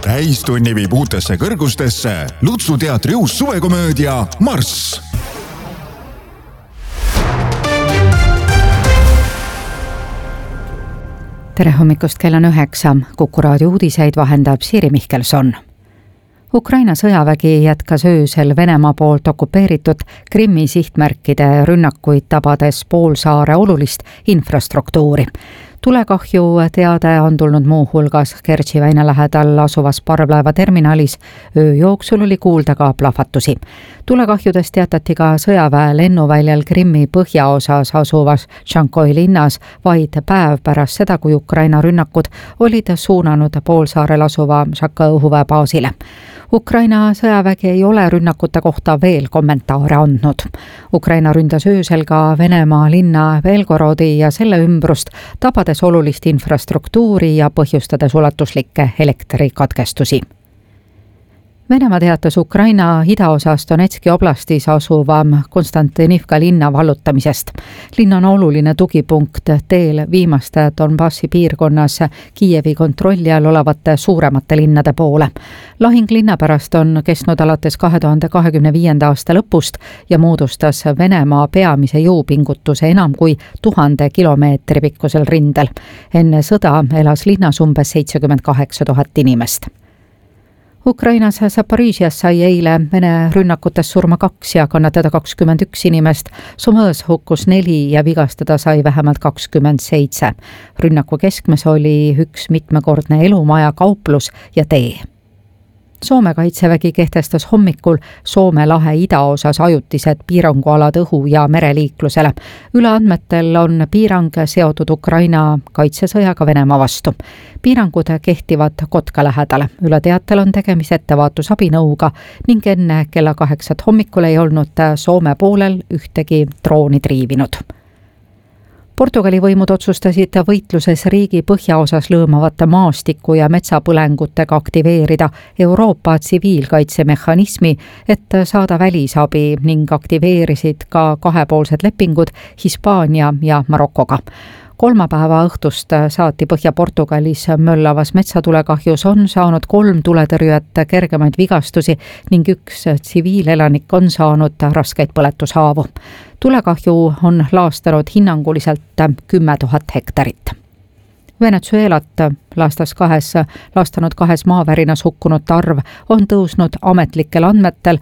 täistunni viib uutesse kõrgustesse Lutsu teatri uus suvekomöödia Marss. Tere hommikust, kell on 9. Kuku raadio uudiseid vahendab Siiri Mihkelson. Ukraina sõjavägi jätkas öösel Venemaa poolt okupeeritud Krimmi sihtmärkide rünnakuid tabades poolsaare olulist infrastruktuuri. Tulekahju teade on tulnud muu hulgas Kertši väina lähedal asuvas parvlaevaterminalis. Öö jooksul oli kuulda ka plahvatusi. Tulekahjudest teatati ka sõjaväe lennuväljal Krimmi põhjaosas asuvas Tšankoi linnas vaid päev pärast seda, kui Ukraina rünnakud olid suunanud poolsaarel asuva Šaka õhuväebaasile. Ukraina sõjavägi ei ole rünnakute kohta veel kommentaare andnud. Ukraina ründas öösel ka Venemaa linna Belgorodi ja selle ümbrust, tabades olulist infrastruktuuri ja põhjustades ulatuslikke elektrikatkestusi. Venemaa teatas Ukraina idaosas Donetski oblastis asuva Konstantinivka linna vallutamisest. Linn on oluline tugipunkt teel viimaste Donbassi piirkonnas Kiievi kontrolli all olevate suuremate linnade poole. Lahing linna pärast on kestnud alates 2025. aasta lõpust ja moodustas Venemaa peamise jõupingutuse enam kui 1000 kilomeetri pikkusel rindel. Enne sõda elas linnas umbes 78 000 inimest. Ukrainas Zaporižias sai eile Vene rünnakutes surma 2 ja kannatada 21 inimest. Somõõs hukkus 4 ja vigastada sai vähemalt 27. Rünnaku keskmes oli üks mitmekordne elumaja, kauplus ja tee. Soome kaitsevägi kehtestas hommikul Soome lahe idaosas ajutised piirangualad õhu- ja mereliiklusele. Üleandmetel on piirang seotud Ukraina kaitsesõjaga Venemaa vastu. Piirangud kehtivad Kotka lähedal. Üle teatel on tegemist ettevaatusabinõuga ning enne kella 8 hommikul ei olnud Soome poolel ühtegi drooni triivinud. Portugali võimud otsustasid võitluses riigi põhjaosas lõõmavate maastiku- ja metsapõlengutega aktiveerida Euroopa tsiviilkaitsemehhanismi, et saada välisabi ning aktiveerisid ka kahepoolsed lepingud Hispaania ja Marokoga. Kolmapäeva õhtust saati Põhja-Portugalis möllavas metsatulekahjus on saanud 3 tuletõrjujat kergemaid vigastusi ning 1 tsiviilelanik on saanud raskeid põletushaavu. Tulekahju on laastanud hinnanguliselt 10 000 hektarit. Venezuelat laastanud 2 maavärinas hukkunute arv on tõusnud ametlikel andmetel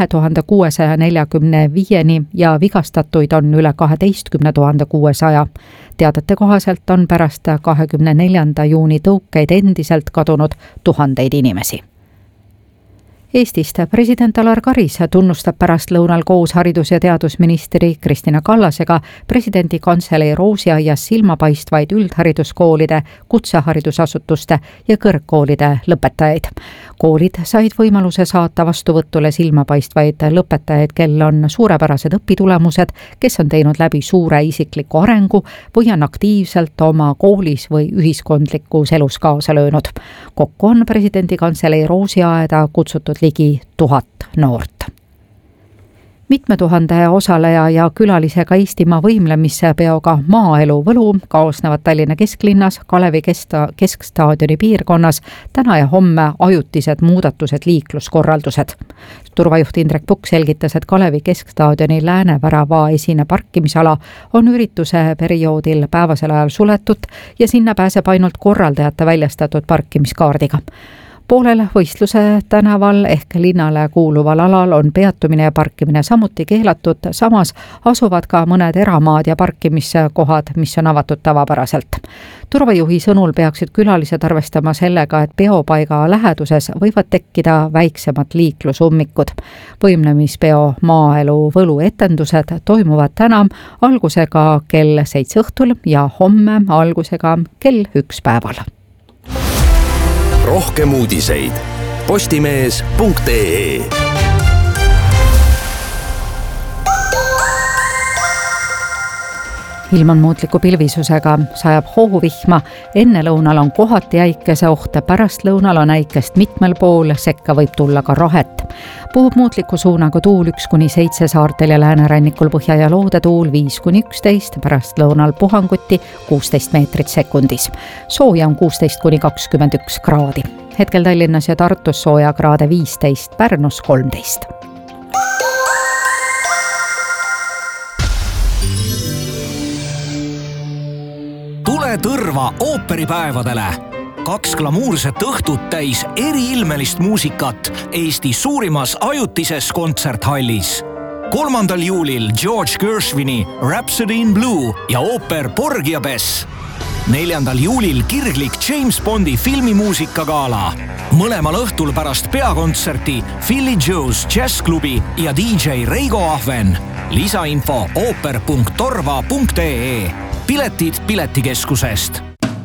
2645-ni ja vigastatuid on üle 12 600. Teadete kohaselt on pärast 24. juuni tõukeid endiselt kadunud tuhandeid inimesi. Eestist president Alar Karis tunnustab pärastlõunal koos haridus- ja teadusministri Kristina Kallasega presidendi kantselei Roosiaias silmapaistvaid üldhariduskoolide, kutseharidusasutuste ja kõrgkoolide lõpetajaid. Koolid said võimaluse saata vastuvõtule silmapaistvaid lõpetajaid, kel on suurepärased õpitulemused, kes on teinud läbi suure isikliku arengu või on aktiivselt oma koolis või ühiskondlikus elus kaasa löönud. Kokku on presidendi kantselei Roosiaeda kutsutud ligi 1000 noort. Mitme tuhande osaleja ja külalisega Eestimaa võimlemispeoga Maaelu võlu kaosnevad Tallinna kesklinnas Kalevi keskstaadioni piirkonnas täna ja homme ajutised muudatused liikluskorraldused. Turvajuht Indrek Pukk selgitas, et Kalevi keskstaadioni Läänevärava esine parkimisala on ürituse perioodil päevasel ajal suletud ja sinna pääseb ainult korraldajate väljastatud parkimiskaardiga. Poolel võistluse tänaval ehk linnale kuuluval alal on peatumine ja parkimine samuti keelatud, samas asuvad ka mõned eramaad ja parkimiskohad, mis on avatud tavapäraselt. Turvajuhi sõnul peaksid külalised arvestama sellega, et peopaiga läheduses võivad tekkida väiksemad liiklusummikud. Võimlemispeo Maaelu võlu etendused toimuvad täna algusega kell 7 õhtul ja homme algusega kell 1 päeval. Rohkem uudiseid postimees.ee. Ilm on muutliku pilvisusega, sajab hoovihma, ennelõunal on kohati äikeseoht, pärastlõunal on äikest mitmel pool, sekka võib tulla ka rahet. Puhub muutliku suunaga tuul 1-7 saartel ja läänerannikul põhja- ja loodetuul 5-11, pärastlõunal puhanguti 16 meetrit sekundis. Sooja on 16-21 kraadi. hetkel Tallinnas ja Tartus soojakraade 15, Pärnus 13. Tule Tõrva ooperipäevadele. 2 glamuurset õhtut täis eriilmelist muusikat Eesti suurimas ajutises kontserthallis. 3. juulil George Gershwini Rhapsody in Blue ja ooper Porgy ja Bess. 4. juulil kirglik James Bondi filmimuusikagala. Mõlemal õhtul pärast peakontserti Philly Joe's Jazzklubi ja DJ Reigo Ahven. Lisainfo ooper.torva.ee. Piletid Piletikeskusest.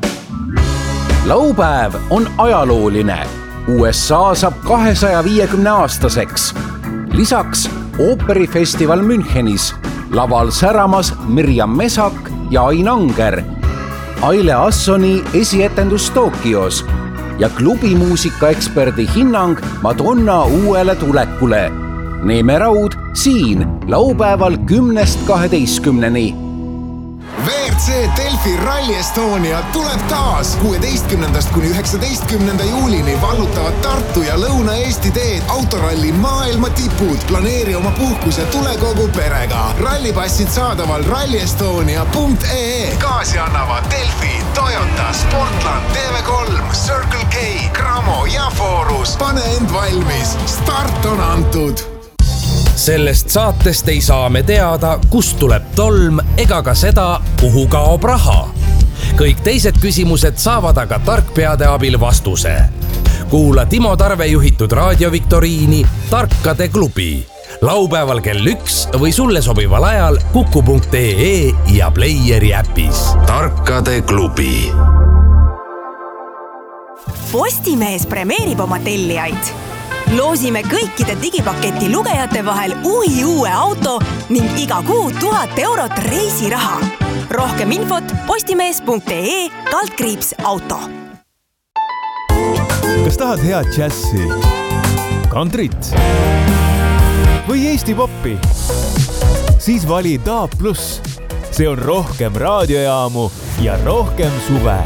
Laupäev on ajalooline. USA saab 250-aastaseks. Lisaks ooperifestival Münchenis. Laval säramas Mirjam Mesak ja Ain Anger. Aile Assoni esietendus Tokios ja klubimuusikaeksperdi hinnang Madonna uuele tulekule. Neeme Raud siin laupäeval 10-12. WRC Delfi Rally Estonia tuleb taas 16. kuni 19. juulini vallutavad Tartu ja Lõuna-Eesti teed autoralli maailma tipud. Planeeri oma puhkus ja tule kogu perega. Rallipassid saadaval rallyestonia.ee. Gaasi annavad Delfi, Toyota, Sportland, TV3, Circle K, Cramo ja Forus. Pane end valmis. Start on antud. Sellest saatest ei saa me teada, kust tuleb tolm ega ka seda, kuhu kaob raha. Kõik teised küsimused saavad aga tarkpeade abil vastuse. Kuula Timo Tarve juhitud raadioviktoriini Tarkade klubi. Laupäeval kell 1 või sulle sobival ajal kuku.ee ja Playeri äpis. Tarkade klubi. Postimees premeerib oma tellijaid. Loosime kõikide digipaketi lugejate vahel uue auto ning iga kuu 1000 eurot reisiraha. Rohkem infot postimees.ee/auto. Kas tahad head džässi, kantrit või Eesti poppi? Siis vali DAB+. See on rohkem raadiojaamu ja rohkem suve.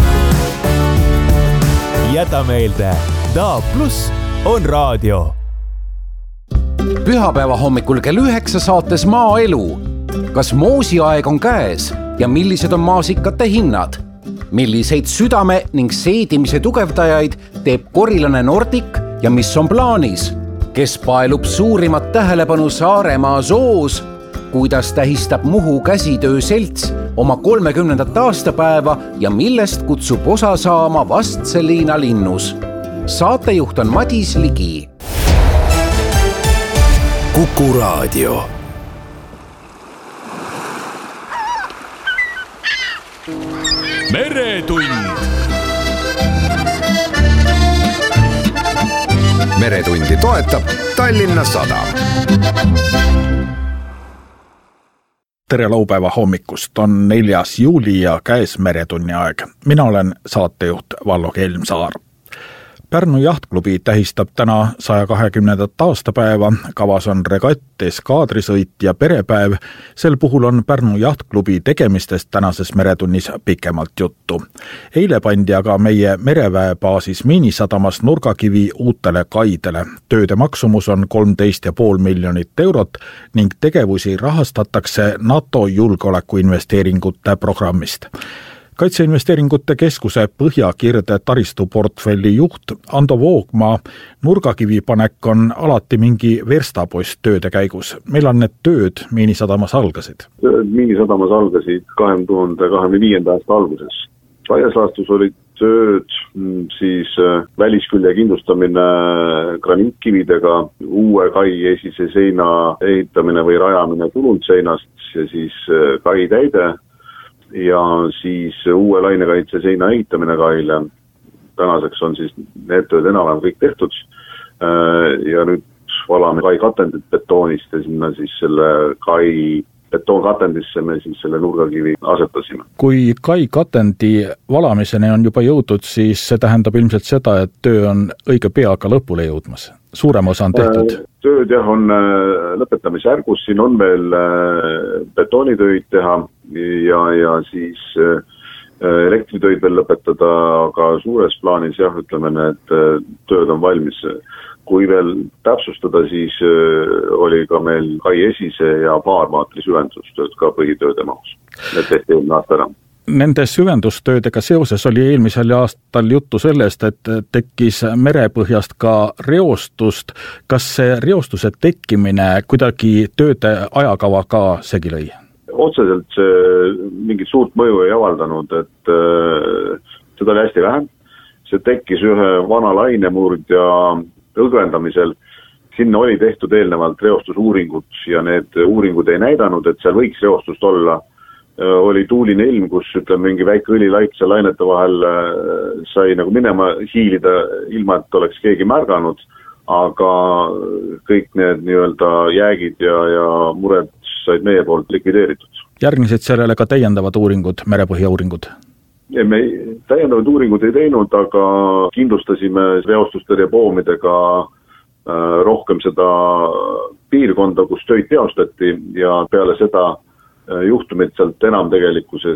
Jäta meelde, DAB+ on raadio. Pühapäeva hommikul kell 9 saates Maaelu. Kas moosiaeg on käes ja millised on maasikate hinnad? Milliseid südame ning seedimise tugevdajaid teeb korilane Nordic ja mis on plaanis? Kes paelub suurimat tähelepanu Saaremaa soos? Kuidas tähistab Muhu käsitöö selts oma 30. aastapäeva ja millest kutsub osa saama Vastseliina linnus? Saatejuht on Madis Ligi. Kuku Raadio. Meretund. Meretundi toetab Tallinna Sadam. Tere laupäeva hommikust, on 4. juuli ja käes Meretunni aeg. Mina olen saatejuht Vallo Kelmsaar. Pärnu jahtklubi tähistab täna 120. aastapäeva, kavas on regatt, eskaadrisõit ja perepäev. Sel puhul on Pärnu jahtklubi tegemistest tänases Meretunnis pikemalt juttu. Eile pandi aga meie mereväebaasis Miinisadamas nurgakivi uutele kaidele. Tööde maksumus on 13,5 miljonit eurot ning tegevusi rahastatakse NATO julgeolekuinvesteeringute programmist. Kaitseinvesteeringute keskuse Põhjakirde taristuportfelli juht Ando Voogmaa nurgakivipanek on alati mingi verstapost tööde käigus. Millal need tööd Miinisadamas algasid? Miinisadamas algasid 2025. aasta alguses. Laias laastus olid tööd siis väliskülje kindlustamine graniitkividega, uue kai esise seina ehitamine või rajamine tulundseinast ja siis kai täide ja siis uue lainekaitse seina ehitamine kaile. Tänaseks on siis need tööd enam kõik tehtud ja nüüd valame kai katendit betoonist ja sinna siis selle kai betoonkatendisse me siis selle nurgakivi asetasime. Kui kai katendi valamiseni on juba jõudnud, siis see tähendab ilmselt seda, et töö on õige pea ka lõpule jõudmas. Suurem osa on tehtud. Tööd jah on lõpetamisjärgus, siin on veel betoonitöid teha ja siis elektritöid veel lõpetada, aga suures plaanis jah, ütleme, need tööd on valmis. Kui veel täpsustada, siis oli ka meil kai esise ja baarmaatri süvendustööd ka põhitööde mahus. Need tehti eelmine aasta ära. Nende süvendustöödega seoses oli eelmisel aastal juttu sellest, et tekkis merepõhjast ka reostust. Kas see reostuse tekkimine kuidagi tööde ajakava ka segi lõi? Otseselt see mingit suurt mõju ei avaldanud, et seda oli hästi vähem. See tekkis ühe vana lainemurdja õgvendamisel. Sinna oli tehtud eelnevalt reostusuuringud ja need uuringud ei näidanud, et seal võiks reostust olla. Oli tuuline ilm, kus ütleme, mingi väike õlilaip seal lainete vahel sai nagu minema hiilida ilma, et oleks keegi märganud, aga kõik need nii-öelda jäägid ja mured said meie poolt likvideeritud. Järgnesid sellele ka täiendavad uuringud, merepõhja uuringud? Me täiendavad uuringud ei teinud, aga kindlustasime reostustõrjepoomidega rohkem seda piirkonda, kus töid teostati ja peale seda juhtumid sealt enam tegelikkuses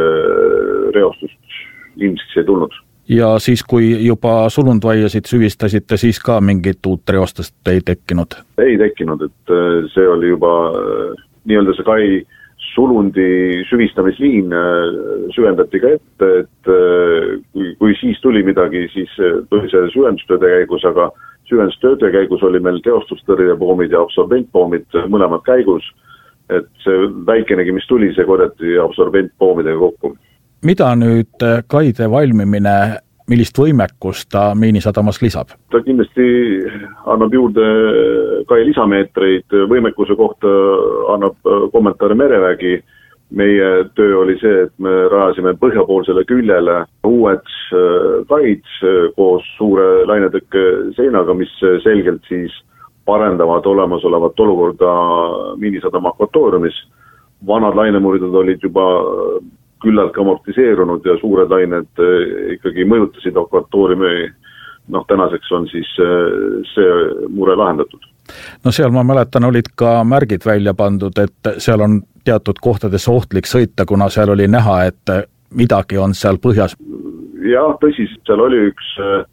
reostust ilmsiks ei tulnud. Ja siis, kui juba sulundvaiasid süvistasite, siis ka mingit uut reostust ei tekkinud? Ei tekkinud, et see oli juba nii-öelda see kai sulundi süvistamisliin süvendati ka ette, et kui siis tuli midagi, siis tuli see süvendustööde käigus, aga süvendustööde käigus oli meil teostustõrjepoomid ja absorbentpoomid mõlemad käigus, et see väikenegi, mis tuli, see korjati absorbentpoomidega kokku. Mida nüüd kaide valmimine, millist võimekust ta Miinisadamas lisab? Ta kindlasti annab juurde kai lisameetreid, võimekuse kohta annab kommentaare Merevägi. Meie töö oli see, et me rajasime põhjapoolsele küljele uued kaid koos suure lainetõkke seinaga, mis selgelt siis parendavad olemasolevat olukorda Miinisadama akvatooriumis. Vanad lainemurdid olid juba küllalt amortiseerunud ja suured lained ikkagi mõjutasid akvatooriumi. Tänaseks on siis see mure lahendatud. No seal ma mäletan, olid ka märgid välja pandud, et seal on teatud kohtades ohtlik sõita, kuna seal oli näha, et midagi on seal põhjas. Jah, tõsi, seal oli üks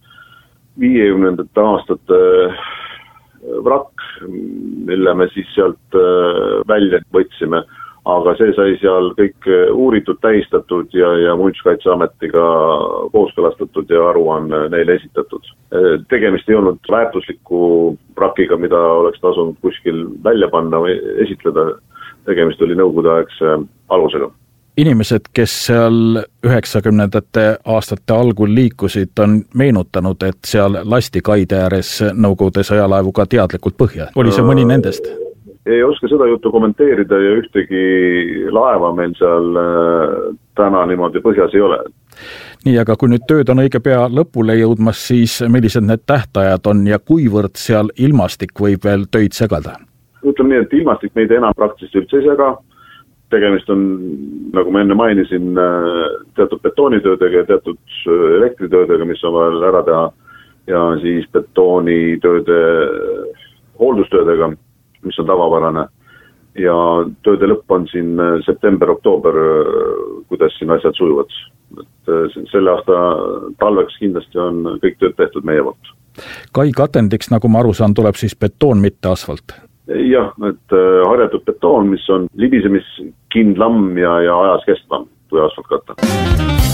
50. aastate vrakk, mille me siis sealt välja võtsime, aga see sai seal kõik uuritud, tähistatud ja Muinsuskaitseametiga kooskõlastatud ja aruanne neile esitatud. Tegemist ei olnud väärtusliku vrakiga, mida oleks tasunud kuskil välja panna või esitleda. Tegemist oli nõukogudeaegse alusega. Inimesed, kes seal 90. aastate algul liikusid, on meenutanud, et seal lasti kaide ääres Nõukogude sõjalaevu ka teadlikult põhja. Oli see mõni nendest? Ei oska seda juttu kommenteerida ja ühtegi laeva meil seal täna niimoodi põhjas ei ole. Nii, aga kui nüüd tööd on õige pea lõpule jõudmas, siis millised need tähtajad on ja kuivõrd seal ilmastik võib veel töid segada? Ütleme nii, et ilmastik meid enam praktiliselt üldse ei sega. Tegemist on, nagu ma enne mainisin, teatud betoonitöödega ja teatud elektritöödega, mis on vaja ära teha, ja siis betoonitööde hooldustöödega, mis on tavapärane. Ja tööde lõpp on siin september-oktoober, kuidas siin asjad sujuvad. Et selle aasta talveks kindlasti on kõik tööd tehtud meie poolt. Kai katendiks, nagu ma aru saan, tuleb siis betoon, mitte asfalt? Jah, et harjatud betoon, mis on libisemiskindlam ja ajas kestvam kui asfaltkata.